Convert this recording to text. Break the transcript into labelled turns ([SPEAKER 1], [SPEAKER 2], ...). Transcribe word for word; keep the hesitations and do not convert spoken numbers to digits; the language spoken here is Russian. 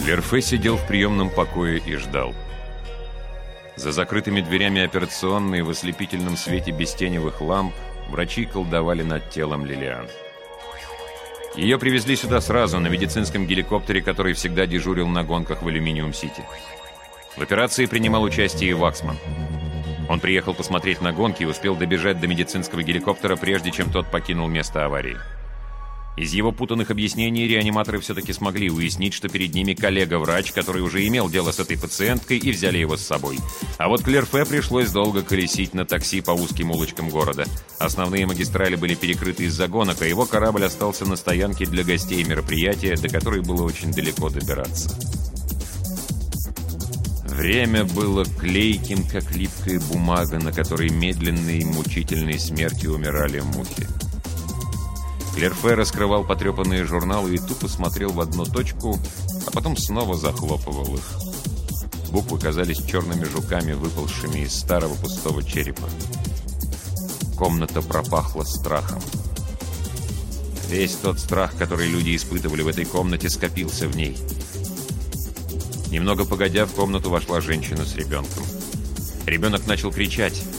[SPEAKER 1] Клерфе сидел в приемном покое и ждал. За закрытыми дверями операционной в ослепительном свете бестеневых ламп врачи колдовали над телом Лилиан. Ее привезли сюда сразу, на медицинском геликоптере, который всегда дежурил на гонках в Алюминиум-Сити. В операции принимал участие и Ваксман. Он приехал посмотреть на гонки и успел добежать до медицинского геликоптера, прежде чем тот покинул место аварии. Из его путанных объяснений реаниматоры все-таки смогли уяснить, что перед ними коллега-врач, который уже имел дело с этой пациенткой, и взяли его с собой. А вот Клерфе пришлось долго колесить на такси по узким улочкам города. Основные магистрали были перекрыты из-за гонок, а его корабль остался на стоянке для гостей мероприятия, до которой было очень далеко добираться. Время было клейким, как липкая бумага, на которой медленной и мучительной смертью умирали мухи. Клерфе раскрывал потрепанные журналы и тупо смотрел в одну точку, а потом снова захлопывал их. Буквы казались черными жуками, выползшими из старого пустого черепа. Комната пропахла страхом. Весь тот страх, который люди испытывали в этой комнате, скопился в ней. Немного погодя, в комнату вошла женщина с ребенком. Ребенок начал кричать.